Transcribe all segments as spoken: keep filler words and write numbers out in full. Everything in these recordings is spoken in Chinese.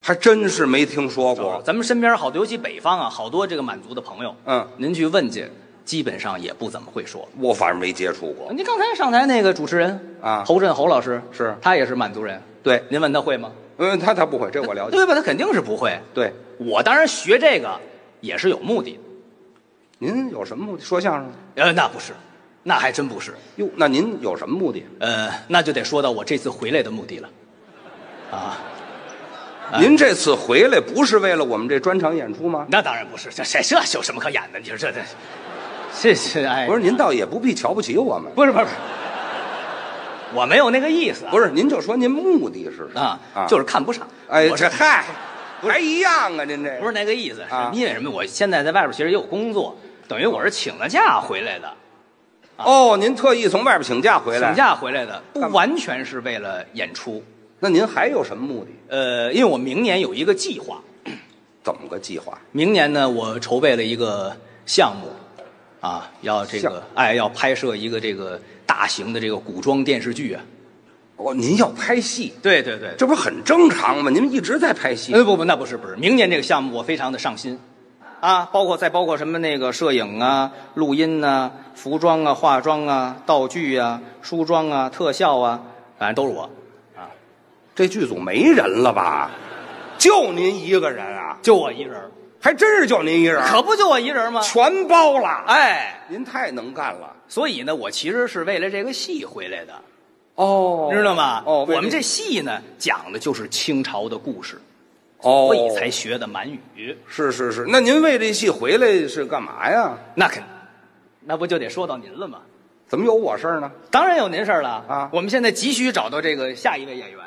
还真是没听说过。 咱们身边好多，尤其北方啊，好多这个满族的朋友， 嗯， 您去问去，基本上也不怎么会说。 我反正没接触过。 您刚才上台那个主持人啊， 侯震侯老师， 是他也是满族人。 对， 您问他会吗？ 嗯，他他不会，这我了解。 对吧？他肯定是不会。 对， 我当然学这个也是有目的的。 您有什么目的？说相声？ 呃，那不是，那还真不是。 哟，那您有什么目的？ 呃，那就得说到我这次回来的目的了。啊， 您这次回来不是为了我们这专场演出吗？ 那当然不是，这这这有什么可演的？你说这这，这是哎， 不是，您倒也不必瞧不起我们。 不是不是，我没有那个意思、啊。 不是，您就说您目的是什么啊啊？ 就是看不上。 哎，这嗨，还一样啊？您这不是那个意思， 啊？ 因为什么？我现在在外边其实也有工作，等于我是请了假回来的。 啊、哦，您特意从外边请假回来？ 请假回来的，不完全是为了演出。 那您还有什么目的？ 呃，因为我明年有一个计划。 怎么个计划？ 明年呢，我筹备了一个项目，啊，要这个哎，要拍摄一个这个大型的这个古装电视剧啊。 哦，您要拍戏？ 对对对， 这不是很正常吗？您们一直在拍戏。 呃，不不，那不是不是，明年这个项目我非常的上心，啊，包括再包括什么那个摄影啊、录音啊、服装啊、化妆啊、道具啊、梳妆啊、特效啊，反正都是我。 这剧组没人了吧？就您一个人啊？ 就我一人？ 还真是就您一人？ 可不就我一人吗？ 全包了。 哎， 您太能干了。 所以呢，我其实是为了这个戏回来的。 哦， 知道吗？ 哦， 我们这戏呢，讲的就是清朝的故事， 哦， 所以才学的满语。 是是是，那您为这戏回来是干嘛呀？ 那肯，那不就得说到您了吗？ 怎么有我事儿呢？ 当然有您事儿了啊！ 我们现在急需找到这个下一位演员。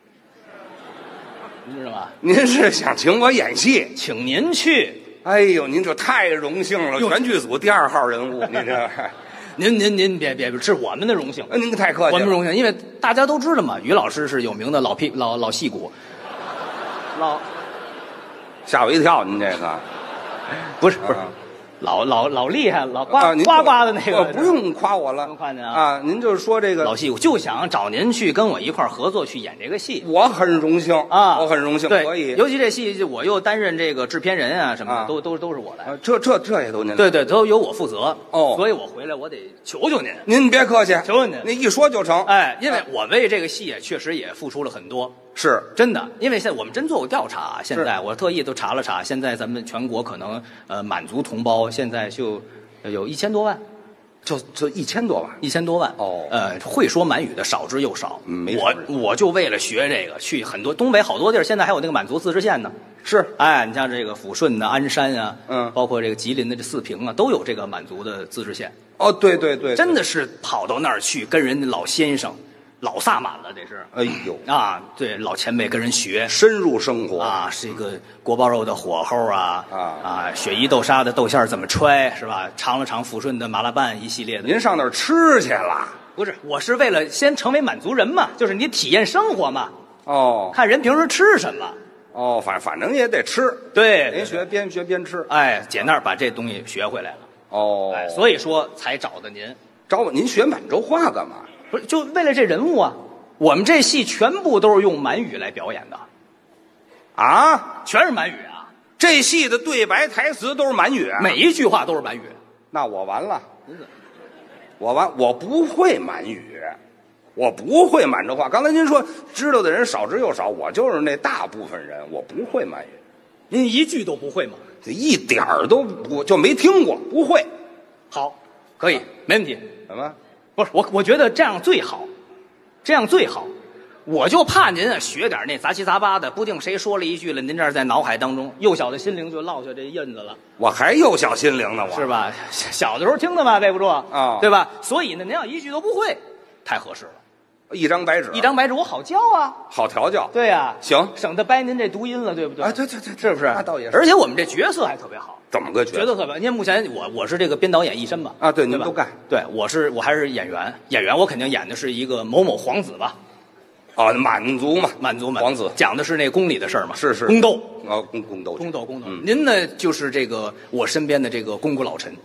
您知道吗？ 您是想请我演戏， 请您去。 哎呦，您这太荣幸了，全剧组第二号人物，您这， 您您您别别，是我们的荣幸。 您太客气了， 我们荣幸，因为大家都知道嘛，于老师是有名的老屁老老戏骨，老吓我一跳，您这个不是不是。啊老老老厉害，老呱、 啊、 呱呱的那个， 不用夸我了， 不用夸您啊！ 啊，您就是说这个老戏，我就想找您去跟我一块儿合作去演这个戏。 我很荣幸啊， 我很荣幸， 对， 可以。 尤其这戏，我又担任这个制片人啊，什么的，啊、都都都是我来。 啊、这这这也都您来对对，都由我负责。 哦， 所以我回来我得求求您。 您别客气， 求求您， 那一说就成。 哎，因为我为这个戏确实也付出了很多。 是真的，因为现在我们真做过调查，现在我特意都查了查，现在咱们全国可能呃满族同胞现在就有一千多万， 就就一千多万， 一千多万哦， 呃，会说满语的少之又少。 嗯，没我我就为了学这个，去很多东北好多地儿，现在还有那个满族自治县呢。 是， 哎，你像这个抚顺的鞍山啊， 嗯， 包括这个吉林的这四平啊，都有这个满族的自治县。 哦，对对 对, 对， 真的是跑到那儿去跟人家老先生。老萨满了，这是。 哎呦啊，对，老前辈跟人学， 深入生活啊，是一个锅包肉的火候啊， 啊啊，雪衣豆沙的豆馅怎么揣，是吧？尝了尝抚顺的麻辣拌一系列的。 您上那儿吃去了？ 不是，我是为了先成为满族人嘛，就是你体验生活嘛。 哦， 看人平时吃什么。 哦，反反正也得吃。 对， 您学边学边吃。 哎，姐那儿把这东西学回来了。 哦， 哎，所以说才找的您。 找我？您学满洲话干嘛？ 不是，就为了这人物啊。我们这戏全部都是用满语来表演的， 啊， 全是满语啊！ 这戏的对白台词都是满语， 每一句话都是满语。 那我完了，我完，我不会满语，我不会满洲话。刚才您说知道的人少之又少，我就是那大部分人，我不会满语。 您一句都不会吗？ 这一点儿都不就没听过，不会。 好，可以，没问题。 什么？ 不是我，我觉得这样最好。这样最好，我就怕您啊学点那杂七杂八的，不定谁说了一句了，您这儿在脑海当中幼小的心灵就落下这印子了。 我还幼小心灵呢，我是吧？小的时候听的嘛，背不住啊、 哦， 对吧？所以呢，您要一句都不会，太合适了。 一张白纸， 一张白纸，我好教啊， 好调教。 对呀、啊， 行， 省得掰您这读音了，对不对？ 啊，对对对， 是不是？ 那倒也是。 而且我们这角色还特别好。 怎么个角色？ 角色特别，因为目前我我是这个编导演一身嘛。 啊，对，您都干。 对，我是我还是演员，演员我肯定演的是一个某某皇子吧。 哦，满族嘛， 满族满皇子讲的是那宫里的事儿嘛， 是是宫斗啊，宫宫斗宫斗宫斗。 嗯， 您呢就是这个我身边的这个肱骨老臣，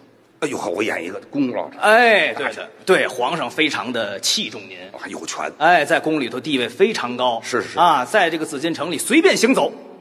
哎呦，我演一个功劳， 哎，对的，对，皇上非常的器重您， 还有权。 哎，在宫里头地位非常高， 是是啊，在这个紫禁城里随便行走，